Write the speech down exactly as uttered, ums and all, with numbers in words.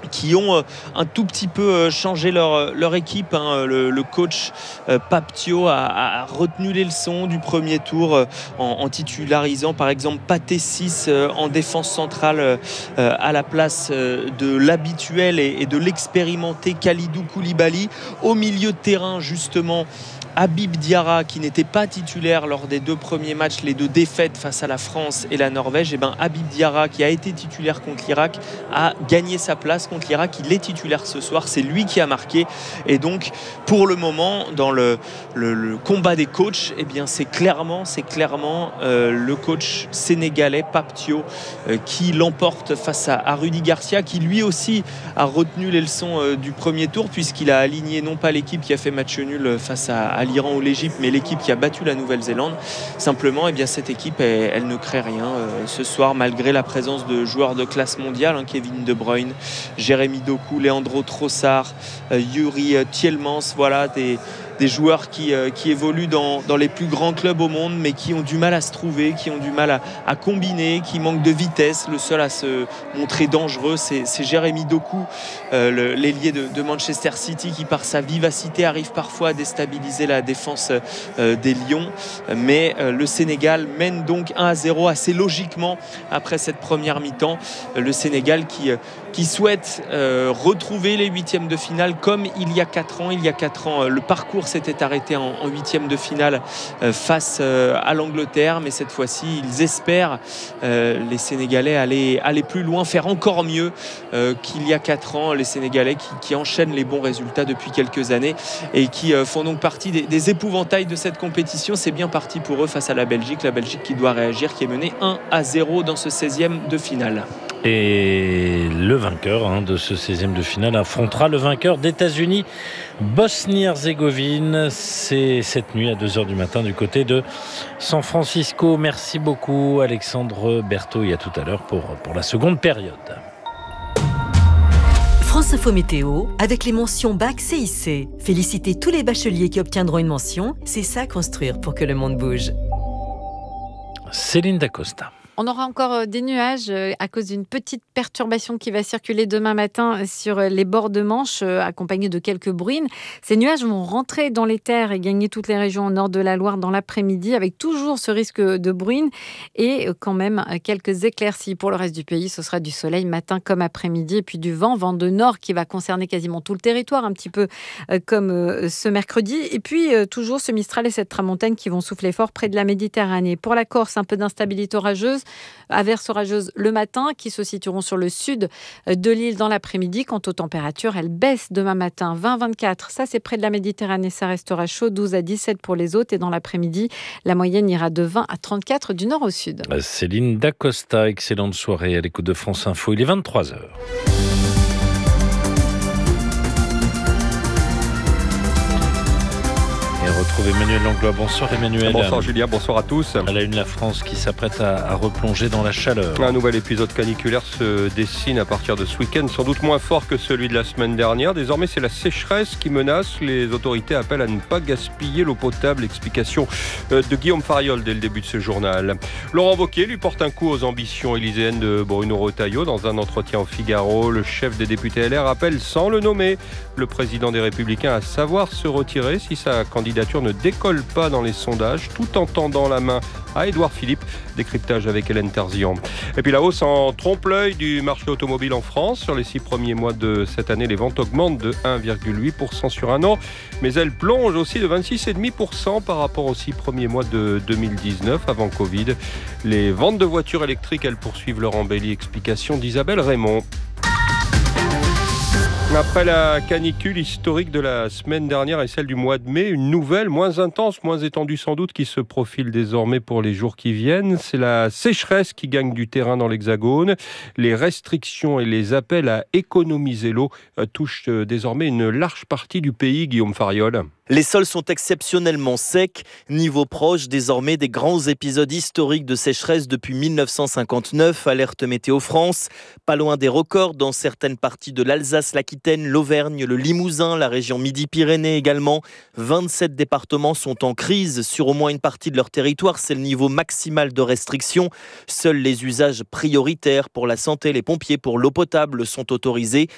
qui ont euh, un tout petit peu euh, changé leur, leur équipe. Hein. Le, le coach euh, Pape Thiaw a, a retenu les leçons du premier tour euh, en, en titularisant par exemple Pathé six euh, en défense centrale euh, à la place euh, de l'habituel et, et de l'expérimenté Kalidou Koulibaly. Au milieu de terrain, justement, Habib Diarra, qui n'était pas titulaire lors des deux premiers matchs, les deux défaites face à la France et la Norvège, et ben Habib Diarra, qui a été titulaire contre l'Irak, a gagné sa place contre l'Irak. Il est titulaire ce soir, c'est lui qui a marqué. Et donc, pour le moment, dans le, le, le combat des coachs, eh bien, c'est clairement, c'est clairement euh, le coach sénégalais Pape Thiaw euh, qui l'emporte face à, à Rudy Garcia, qui lui aussi a retenu les leçons euh, du premier tour, puisqu'il a aligné non pas l'équipe qui a fait match nul face à, à l'Iran ou l'Égypte, mais l'équipe qui a battu la Nouvelle-Zélande. Simplement, eh bien, cette équipe, elle, elle ne crée rien euh, ce soir, malgré la présence de joueurs de classe mondiale, hein, Kevin De Bruyne, Jérémy Doku, Leandro Trossard, euh, Yuri Tielemans, voilà, des des joueurs qui, euh, qui évoluent dans, dans les plus grands clubs au monde, mais qui ont du mal à se trouver, qui ont du mal à, à combiner, qui manquent de vitesse. Le seul à se montrer dangereux, c'est, c'est Jérémy Doku, euh, le, l'ailier de, de Manchester City, qui par sa vivacité arrive parfois à déstabiliser la défense euh, des Lions. Mais euh, le Sénégal mène donc un à zéro assez logiquement après cette première mi-temps. Le Sénégal qui, qui souhaite euh, retrouver les huitièmes de finale comme il y a quatre ans. Il y a quatre ans, le parcours s'était arrêté en, en huitième de finale euh, face euh, à l'Angleterre, mais cette fois-ci ils espèrent euh, les Sénégalais aller, aller plus loin, faire encore mieux euh, qu'il y a quatre ans. Les Sénégalais qui, qui enchaînent les bons résultats depuis quelques années et qui euh, font donc partie des, des épouvantails de cette compétition. C'est bien parti pour eux face à la Belgique, la Belgique qui doit réagir, qui est menée un à zéro dans ce seizième de finale. Et le vainqueur hein, de ce seizième de finale affrontera le vainqueur d'États-Unis Bosnie-Herzégovine. C'est cette nuit à deux heures du matin du côté de San Francisco. Merci beaucoup Alexandre Berthaud et à tout à l'heure pour, pour la seconde période. France Info Météo avec les mentions Bac C I C. Félicitez tous les bacheliers qui obtiendront une mention. C'est ça construire pour que le monde bouge. Céline Dacosta. On aura encore des nuages à cause d'une petite perturbation qui va circuler demain matin sur les bords de Manche, accompagnée de quelques bruines. Ces nuages vont rentrer dans les terres et gagner toutes les régions au nord de la Loire dans l'après-midi, avec toujours ce risque de bruine et quand même quelques éclaircies. Pour le reste du pays, ce sera du soleil matin comme après-midi et puis du vent, vent de nord qui va concerner quasiment tout le territoire, un petit peu comme ce mercredi. Et puis toujours ce Mistral et cette tramontane qui vont souffler fort près de la Méditerranée. Pour la Corse, un peu d'instabilité orageuse. Averses orageuses le matin qui se situeront sur le sud de l'île dans l'après-midi. Quant aux températures, elles baissent demain matin. vingt à vingt-quatre, ça c'est près de la Méditerranée, ça restera chaud. douze à dix-sept pour les autres. Et dans l'après-midi, la moyenne ira de vingt à trente-quatre du nord au sud. Céline Dacosta, excellente soirée à l'écoute de France Info. Il est vingt-trois heures. Retrouve Emmanuel Langlois. Bonsoir Emmanuel. Bonsoir Julien, bonsoir à tous. À la une, la France qui s'apprête à, à replonger dans la chaleur. Un nouvel épisode caniculaire se dessine à partir de ce week-end, sans doute moins fort que celui de la semaine dernière. Désormais, c'est la sécheresse qui menace. Les autorités appellent à ne pas gaspiller l'eau potable. Explication de Guillaume Fariol dès le début de ce journal. Laurent Wauquiez lui porte un coup aux ambitions élyséennes de Bruno Retailleau. Dans un entretien au Figaro, le chef des députés L R appelle, sans le nommer, le président des Républicains à savoir se retirer si sa candidature ne décolle pas dans les sondages, tout en tendant la main à Édouard Philippe. Décryptage avec Hélène Terzian. Et puis la hausse en trompe-l'œil du marché automobile en France. Sur les six premiers mois de cette année, les ventes augmentent de un virgule huit pour cent sur un an, mais elles plongent aussi de vingt-six virgule cinq pour cent par rapport aux six premiers mois de deux mille dix-neuf, avant Covid. Les ventes de voitures électriques, elles poursuivent leur embellie. Explication d'Isabelle Raymond. Après la canicule historique de la semaine dernière et celle du mois de mai, une nouvelle, moins intense, moins étendue sans doute, qui se profile désormais pour les jours qui viennent. C'est la sécheresse qui gagne du terrain dans l'Hexagone. Les restrictions et les appels à économiser l'eau touchent désormais une large partie du pays, Guillaume Fariol. Les sols sont exceptionnellement secs, niveau proche désormais des grands épisodes historiques de sécheresse depuis mille neuf cent cinquante-neuf, alerte Météo France. Pas loin des records dans certaines parties de l'Alsace, l'Aquitaine, l'Auvergne, le Limousin, la région Midi-Pyrénées également. vingt-sept départements sont en crise sur au moins une partie de leur territoire. C'est le niveau maximal de restriction. Seuls les usages prioritaires pour la santé, les pompiers pour l'eau potable sont autorisés.